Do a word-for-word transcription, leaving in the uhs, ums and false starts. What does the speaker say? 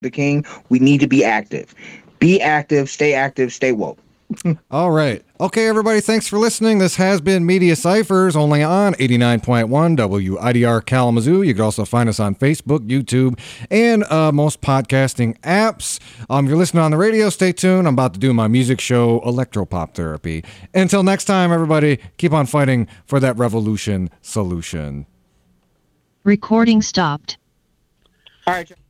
the king. We need to be active. Be active, stay active, stay woke. All right. Okay, everybody, thanks for listening. This has been Media Ciphers, only on eighty-nine point one W I D R Kalamazoo. You can also find us on Facebook, YouTube, and uh, most podcasting apps. Um, if you're listening on the radio, stay tuned. I'm about to do my music show, Electropop Therapy. Until next time, everybody, keep on fighting for that revolution solution. Recording stopped. All right.